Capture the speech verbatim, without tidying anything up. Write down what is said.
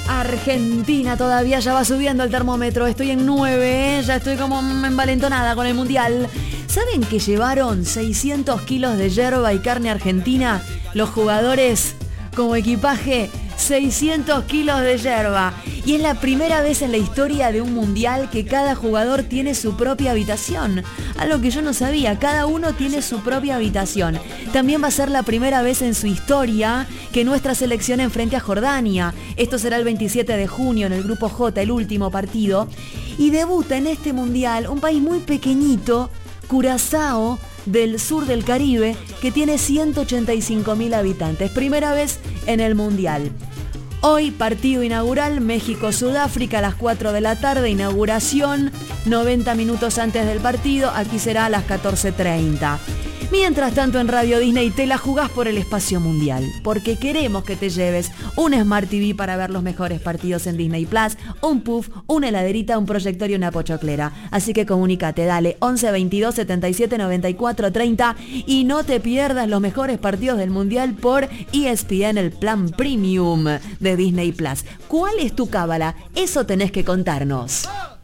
Argentina todavía ya va subiendo el termómetro. Estoy en nueve, ¿eh? Ya estoy como envalentonada con el mundial. ¿Saben que llevaron seiscientos kilos de yerba y carne argentina los jugadores como equipaje? seiscientos kilos de yerba. Y es la primera vez en la historia de un mundial que cada jugador tiene su propia habitación. Algo que yo no sabía, cada uno tiene su propia habitación. También va a ser la primera vez en su historia que nuestra selección enfrente a Jordania. Esto será el veintisiete de junio en el grupo J, el último partido. Y debuta en este mundial un país muy pequeñito, Curazao, del sur del Caribe, que tiene ciento ochenta y cinco mil habitantes. Primera vez en el mundial. Hoy partido inaugural, México-Sudáfrica a las cuatro de la tarde, inauguración, noventa minutos antes del partido, aquí será a las catorce treinta. Mientras tanto en Radio Disney te la jugás por el espacio mundial, porque queremos que te lleves un Smart T V para ver los mejores partidos en Disney Plus, un puff, una heladerita, un proyector y una pochoclera. Así que comunícate, dale once veintidós setenta y siete noventa y cuatro treinta y no te pierdas los mejores partidos del mundial por E S P N, el plan premium de Disney Plus. ¿Cuál es tu cábala? Eso tenés que contarnos.